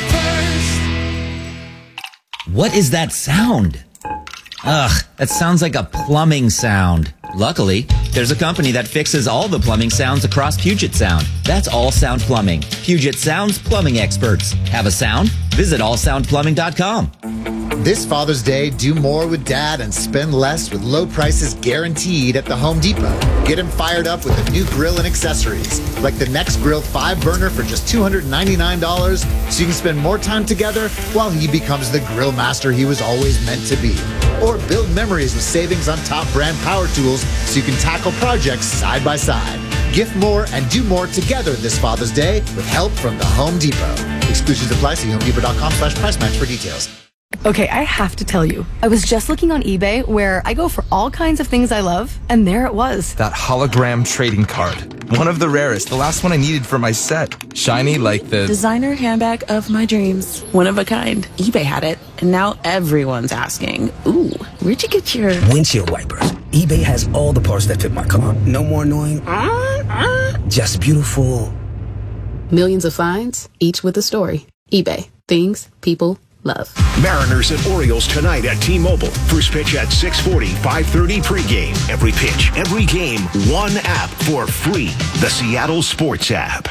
First. What is that sound? Ugh, that sounds like a plumbing sound. Luckily, there's a company that fixes all the plumbing sounds across Puget Sound. That's All Sound Plumbing. Puget Sound's plumbing experts. Have a sound? Visit all sound plumbing dot com. This Father's Day, do more with Dad and spend less with low prices guaranteed at the Home Depot. Get him fired up with a new grill and accessories, like the Next Grill five burner for just two hundred ninety-nine dollars, so you can spend more time together while he becomes the grill master he was always meant to be. Or build memories with savings on top brand power tools so you can tackle projects side by side. Gift more and do more together this Father's Day with help from the Home Depot. Exclusions apply. See home depot dot com slash price match for details. Okay, I have to tell you, I was just looking on eBay where I go for all kinds of things I love, and there it was. That hologram trading card. One of the rarest, the last one I needed for my set. Shiny like the designer handbag of my dreams. One of a kind. eBay had it, and now everyone's asking, ooh, where'd you get your windshield wipers? eBay has all the parts that fit my car. No more annoying, uh, uh. just beautiful. Millions of finds, each with a story. eBay. Things people love. Mariners and Orioles tonight at T-Mobile. First pitch at six forty, five thirty pregame. Every pitch, every game, one app for free. The Seattle Sports app.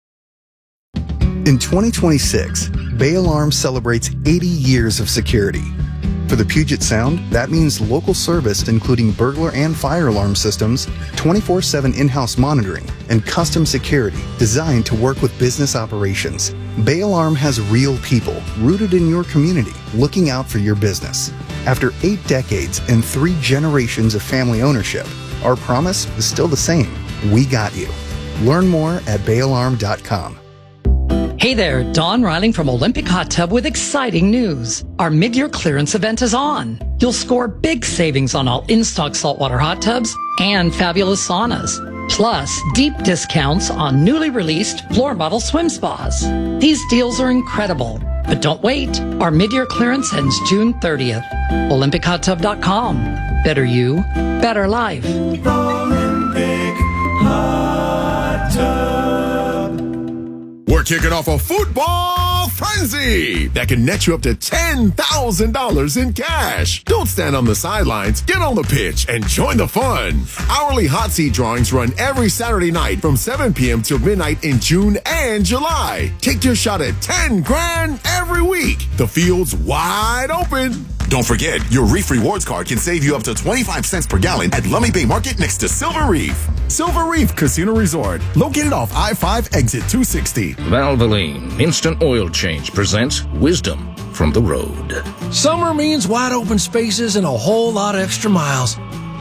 In twenty twenty-six, Bay Alarm celebrates eighty years of security. For the Puget Sound, that means local service including burglar and fire alarm systems, twenty-four seven in-house monitoring, and custom security designed to work with business operations. Bay Alarm has real people rooted in your community looking out for your business. After eight decades and three generations of family ownership, our promise is still the same. We got you. Learn more at bay alarm dot com. Hey there, Dawn Riling from Olympic Hot Tub with exciting news. Our mid-year clearance event is on. You'll score big savings on all in-stock saltwater hot tubs and fabulous saunas. Plus, deep discounts on newly released floor model swim spas. These deals are incredible. But don't wait. Our mid-year clearance ends June thirtieth. Olympic Hot Tub dot com. Better you, better life. Olympic Hot Tub. We're kicking off a football frenzy that can net you up to ten thousand dollars in cash. Don't stand on the sidelines. Get on the pitch and join the fun. Hourly hot seat drawings run every Saturday night from seven p.m. till midnight in June and July. Take your shot at ten grand every week. The field's wide open. Don't forget, your Reef Rewards card can save you up to twenty-five cents per gallon at Lummi Bay Market next to Silver Reef. Silver Reef Casino Resort, located off I five exit two sixty. Valvoline Instant Oil Change presents Wisdom from the Road. Summer means wide open spaces and a whole lot of extra miles.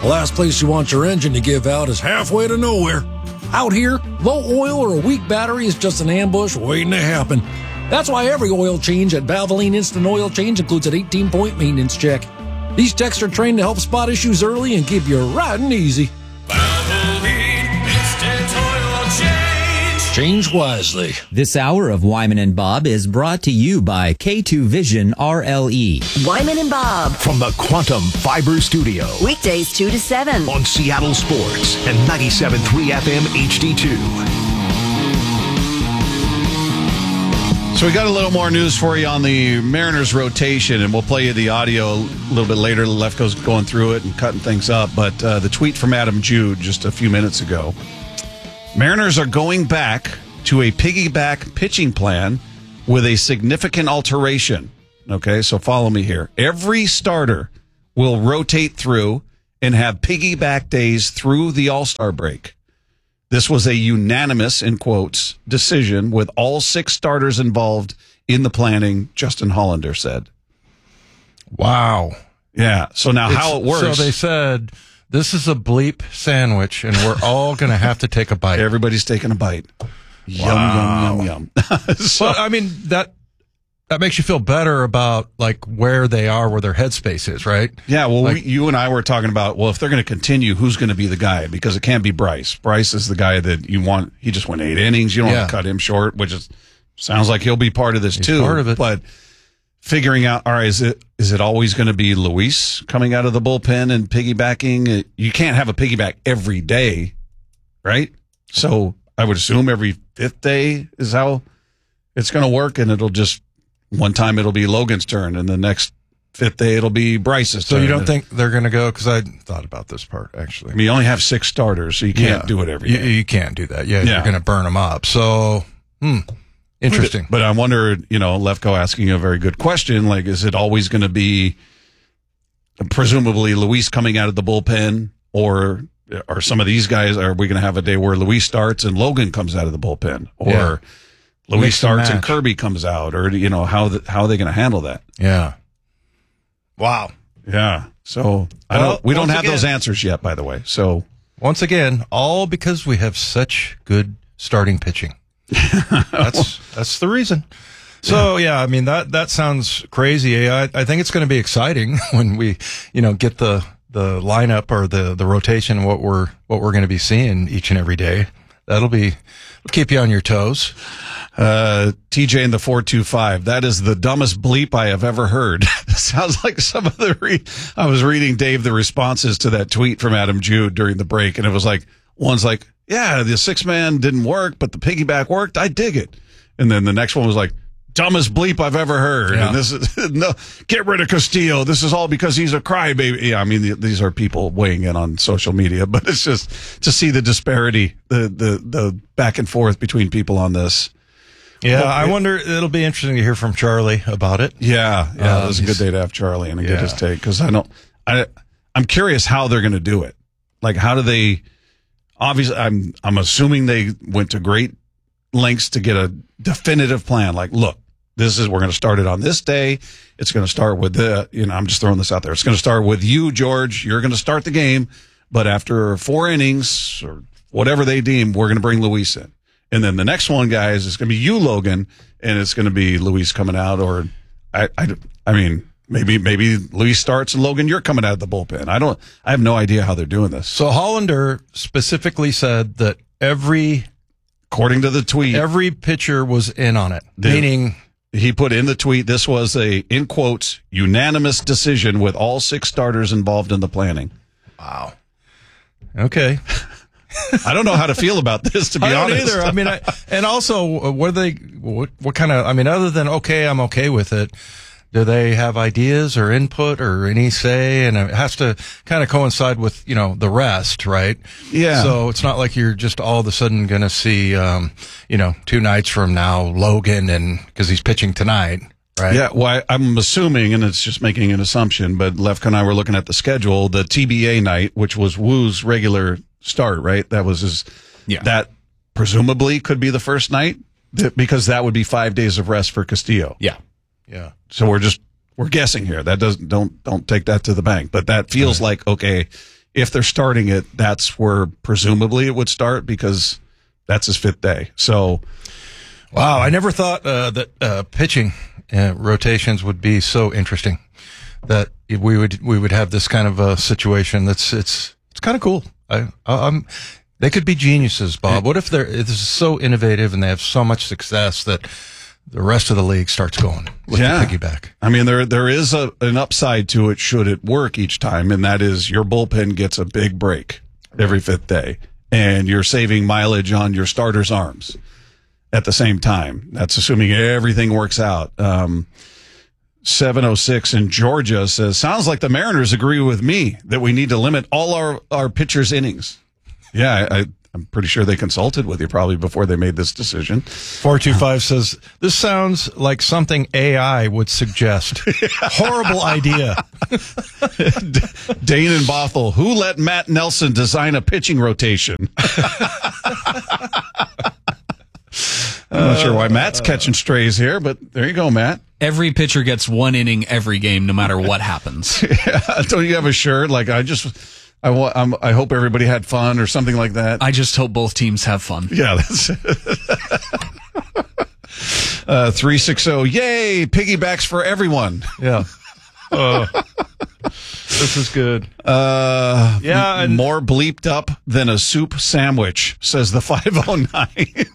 The last place you want your engine to give out is halfway to nowhere. Out here, low oil or a weak battery is just an ambush waiting to happen. That's why every oil change at Valvoline Instant Oil Change includes an eighteen-point maintenance check. These techs are trained to help spot issues early and keep you riding easy. Valvoline Instant Oil Change. Change wisely. This hour of Wyman and Bob is brought to you by K two Vision R L E. Wyman and Bob. From the Quantum Fiber Studio. Weekdays two to seven. On Seattle Sports and ninety-seven point three F M H D two. So we got a little more news for you on the Mariners rotation, and we'll play you the audio a little bit later. Lefko's going through it and cutting things up. But uh, the tweet from Adam Jude just a few minutes ago. Mariners are going back to a piggyback pitching plan with a significant alteration. Okay, so follow me here. Every starter will rotate through and have piggyback days through the All-Star break. This was a unanimous, in quotes, decision with all six starters involved in the planning, Justin Hollander said. Wow. Yeah, so now It's, how it works. So they said, this is a bleep sandwich, and we're all going to have to take a bite. Everybody's taking a bite. Yum, Wow. yum, yum, yum. So, I mean, that that makes you feel better about, like, where they are, where their headspace is, right? Yeah, well, Like- we, you and I were talking about, well, if they're going to continue, who's going to be the guy? Because it can't be Bryce. Bryce is the guy that you want. He just went eight innings. You don't Yeah. want to cut him short, which is sounds like he'll be part of this He's too. part of it. But figuring out, all right, is it is it always going to be Luis coming out of the bullpen and piggybacking? You can't have a piggyback every day, right? So I would assume every fifth day is how it's going to work, and it'll just one time it'll be Logan's turn, and the next fifth day it'll be Bryce's So turn. you don't think they're going to go, because I thought about this part, actually. I mean, you only have six starters, so you can't Yeah. do it every You, day. you can't do that. Yeah, Yeah. you're going to burn them up. So, hmm, interesting. But I wonder, you know, Lefko asking a very good question, like, is it always going to be presumably Luis coming out of the bullpen, or are some of these guys, are we going to have a day where Luis starts and Logan comes out of the bullpen, or Yeah. Luis Mix and starts and match. Kirby comes out, or, you know, how the, how are they going to handle that? Yeah. Wow. Yeah. So I Well, don't, we don't once have those again- answers yet, by the way. So Once again, all because we have such good starting pitching. That's that's the reason. So yeah, I mean that that sounds crazy. I, I think it's going to be exciting when we, you know, get the the lineup or the the rotation, what we're what we're going to be seeing each and every day. That'll be it'll keep you on your toes. Uh, T J in the four two five. That is the dumbest bleep I have ever heard. Sounds like some of the, re- I was reading, Dave, the responses to that tweet from Adam Jude during the break, and it was like, one's like, yeah, the six man didn't work, but the piggyback worked. I dig it. And then the next one was like, dumbest bleep I've ever heard. Yeah. And this is, no, get rid of Castillo. This is all because he's a crybaby. Yeah, I mean, th- these are people weighing in on social media, but it's just to see the disparity, the, the, the back and forth between people on this. Yeah, Well, I it- wonder. It'll be interesting to hear from Charlie about it. Yeah, yeah, Uh, it was a good he's- day to have Charlie and get Yeah. his take, because I don't, I, I'm curious how they're going to do it. Like, how do they? Obviously, I'm, I'm assuming they went to great lengths to get a definitive plan. Like, look, this is we're going to start it on this day. It's going to start with the, you know, I'm just throwing this out there. It's going to start with you, George. You're going to start the game, but after four innings or whatever they deem, we're going to bring Luis in. And then the next one, guys, is going to be you, Logan, and it's going to be Luis coming out. Or, I, I, I mean, maybe maybe Luis starts and Logan, you're coming out of the bullpen. I don't. I have no idea how they're doing this. So Hollander specifically said that every, according to the tweet, every pitcher was in on it. The- meaning, he put in the tweet, this was a, in quotes, unanimous decision with all six starters involved in the planning. Wow. Okay. I don't know how to feel about this, to be I don't honest. either. I mean, I, and also, uh, what are they? What, what kind of? I mean, other than okay, I'm okay with it. Do they have ideas or input or any say? And it has to kind of coincide with, you know, the rest, right? Yeah. So it's not like you're just all of a sudden going to see, um, you know, two nights from now, Logan, and because he's pitching tonight, right? Yeah, well, I, I'm assuming, and it's just making an assumption, but Lefka and I were looking at the schedule, the T B A night, which was Woo's regular start, right? That was his, Yeah. that presumably could be the first night, th- because that would be five days of rest for Castillo. Yeah. Yeah. So we're just, we're guessing here. That doesn't, don't, don't take that to the bank, but that feels like, okay, if they're starting it, that's where presumably it would start because that's his fifth day. So, wow, I never thought uh, that uh, pitching uh, rotations would be so interesting. That we would we would have this kind of a situation. That's it's it's kind of cool. I, I I'm they could be geniuses, Bob. What if they're this is so innovative and they have so much success that the rest of the league starts going with yeah. the piggyback? I mean, there there is a, an upside to it should it work each time, and that is your bullpen gets a big break every fifth day, and you're saving mileage on your starters' arms at the same time. That's assuming everything works out. Um, seven oh six in Georgia says, sounds like the Mariners agree with me that we need to limit all our, our pitchers' innings. Yeah, I, I'm pretty sure they consulted with you probably before they made this decision. four two five says, this sounds like something A I would suggest. Horrible idea. Dane and Bothell, who let Matt Nelson design a pitching rotation? I'm not sure why Matt's catching strays here, but there you go, Matt. Every pitcher gets one inning every game, no matter what happens. Yeah, don't you have a shirt like I just, I want, I'm, I hope everybody had fun or something like that. I just hope both teams have fun. Yeah, that's it. uh, three sixty, yay! Piggybacks for everyone. Yeah. Uh, this is good. Uh, yeah, and more bleeped up than a soup sandwich, says the five oh nine.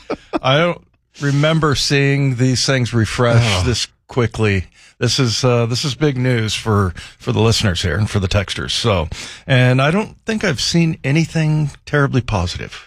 I don't remember seeing these things refresh oh. this quickly. This is uh, this is big news for, for the listeners here and for the texters. So, and I don't think I've seen anything terribly positive.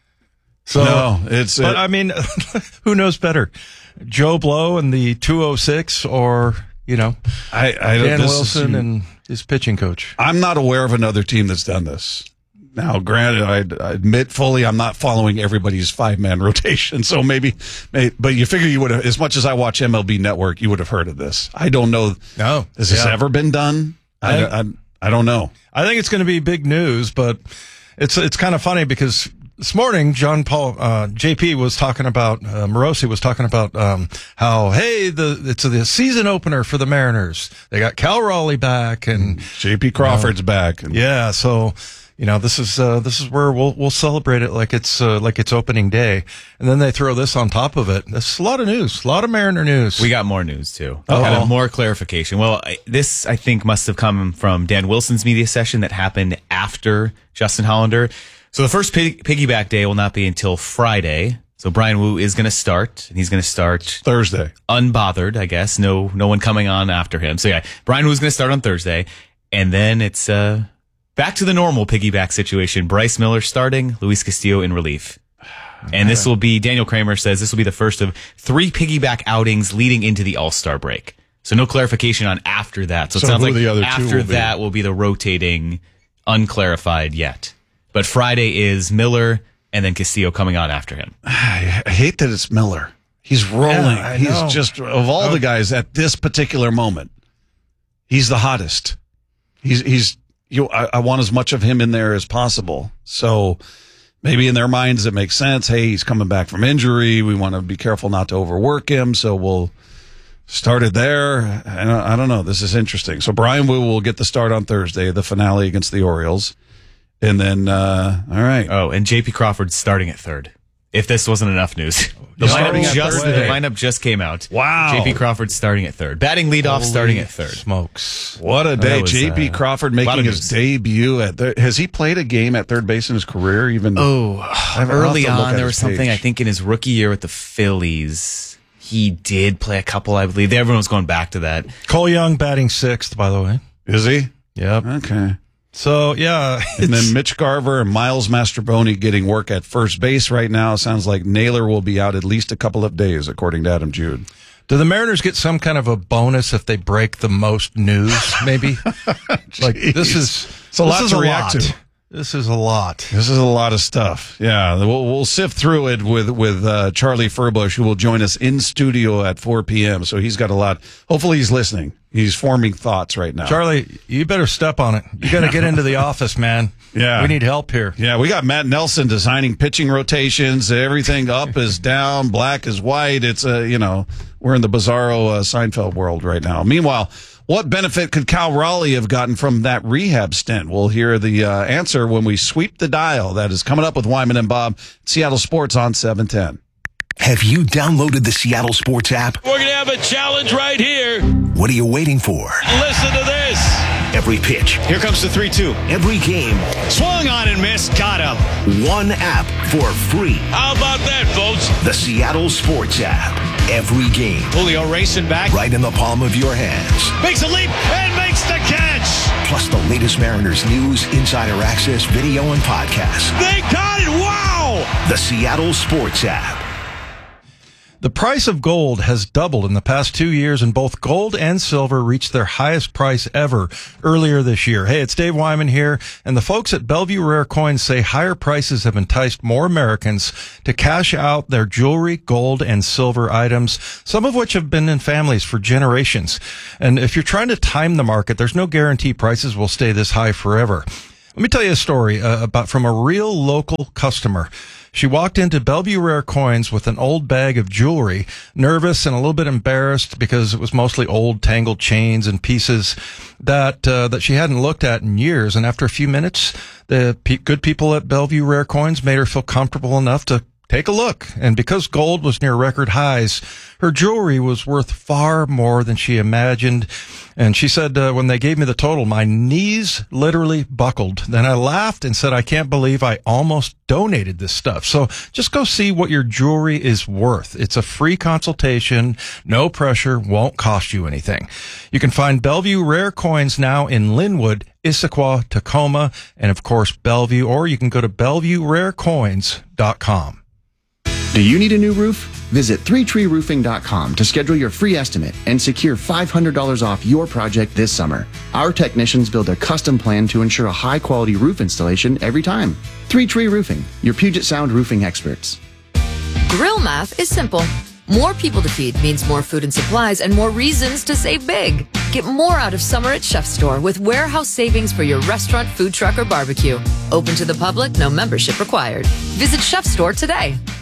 So, no, it's. But it, I mean, who knows better, Joe Blow and the two oh six, or you know, I, I Dan this Wilson is, and his pitching coach. I'm not aware of another team that's done this. Now, granted, I, I admit fully I'm not following everybody's five-man rotation, so maybe, maybe, but you figure you would have, as much as I watch M L B Network, you would have heard of this. I don't know. No. Has this yeah. ever been done? I, I, I, I don't know. I think it's going to be big news, but it's it's kind of funny because this morning, John Paul, uh, J P was talking about, uh, Morosi was talking about, um, how, hey, the, it's the season opener for the Mariners. They got Cal Raleigh back and J P Crawford's uh, back. And, yeah. So, you know, this is, uh, this is where we'll, we'll celebrate it like it's, uh, like it's opening day. And then they throw this on top of it. That's a lot of news, a lot of Mariner news. We got more news too. Oh. Kind of more clarification. Well, I, this, I think, must have come from Dan Wilson's media session that happened after Justin Hollander. So the first pig, piggyback day will not be until Friday. So Brian Wu is going to start, and he's going to start Thursday, unbothered, I guess. No, no one coming on after him. So yeah, Brian Wu is going to start on Thursday, and then it's uh, back to the normal piggyback situation. Bryce Miller starting, Luis Castillo in relief, and this will be. Daniel Kramer says this will be the first of three piggyback outings leading into the All-Star break. So no clarification on after that. So, so it sounds like the other after will that be. will be the rotating, unclarified yet. But Friday is Miller and then Castillo coming on after him. I hate that it's Miller. He's rolling. Yeah, he's know. just, of all the guys at this particular moment, he's the hottest. He's, he's, you, I, I want as much of him in there as possible. So maybe in their minds it makes sense. Hey, he's coming back from injury. We want to be careful not to overwork him. So we'll start it there. And I, I don't know. This is interesting. So Brian Wu will get the start on Thursday, the finale against the Orioles. And then, uh, all right. Oh, and J P Crawford's starting at third. If this wasn't enough news. The lineup just, the lineup just came out. Wow. J P Crawford's starting at third. Batting leadoff Holy starting at third. Smokes. What a day. was, J P uh, Crawford lot making of his news. debut at the, has he played a game at third base in his career even? Oh, I'll early have to look on, at there his was something, page. I think, in his rookie year with the Phillies. He did play a couple, I believe. Everyone's going back to that. Cole Young batting sixth, by the way. Is he? Yep. Okay. So, yeah. And then Mitch Garver and Miles Mastroboni getting work at first base right now. Sounds like Naylor will be out at least a couple of days, according to Adam Jude. Do the Mariners get some kind of a bonus if they break the most news, maybe? Like, this is, It's a this lot is to a react lot. to. This is a lot. This is a lot of stuff. Yeah, we'll, we'll sift through it with with uh, Charlie Furbush, who will join us in studio at four p.m. So he's got a lot. Hopefully he's listening. He's forming thoughts right now. Charlie, you better step on it. You got to get into the office, man. Yeah. We need help here. Yeah, we got Matt Nelson designing pitching rotations. Everything up is down, black is white. It's a, uh, you know, we're in the bizarro uh, Seinfeld world right now. Meanwhile, What benefit could Cal Raleigh have gotten from that rehab stint? We'll hear the uh, answer when we sweep the dial. That is coming up with Wyman and Bob, Seattle Sports on seven ten. Have you downloaded the Seattle Sports app? We're going to have a challenge right here. What are you waiting for? Listen to this. Every pitch. Here comes the three two. Every game. Swung on and missed. Got him. One app for free. How about that, folks? The Seattle Sports app. Every game. Julio racing back. Right in the palm of your hands. Makes a leap and makes the catch. Plus the latest Mariners news, insider access, video, and podcasts. They got it. Wow. The Seattle Sports app. The price of gold has doubled in the past two years, and both gold and silver reached their highest price ever earlier this year. Hey, it's Dave Wyman here, and the folks at Bellevue Rare Coins say higher prices have enticed more Americans to cash out their jewelry, gold, and silver items, some of which have been in families for generations. And if you're trying to time the market, there's no guarantee prices will stay this high forever. Let me tell you a story uh, about from a real local customer. She walked into Bellevue Rare Coins with an old bag of jewelry, nervous and a little bit embarrassed because it was mostly old tangled chains and pieces that uh, that she hadn't looked at in years. And after a few minutes, the pe- good people at Bellevue Rare Coins made her feel comfortable enough to take a look. And because gold was near record highs, her jewelry was worth far more than she imagined. And she said, uh, when they gave me the total, my knees literally buckled. Then I laughed and said, I can't believe I almost donated this stuff. So just go see what your jewelry is worth. It's a free consultation, no pressure, won't cost you anything. You can find Bellevue Rare Coins now in Linwood, Issaquah, Tacoma, and of course Bellevue, or you can go to bellevue rare coins dot com. Do you need a new roof? Visit three tree roofing dot com to schedule your free estimate and secure five hundred dollars off your project this summer. Our technicians build a custom plan to ensure a high-quality roof installation every time. three tree Roofing, your Puget Sound roofing experts. Grill math is simple. More people to feed means more food and supplies and more reasons to save big. Get more out of summer at Chef Store with warehouse savings for your restaurant, food truck, or barbecue. Open to the public, no membership required. Visit Chef Store today.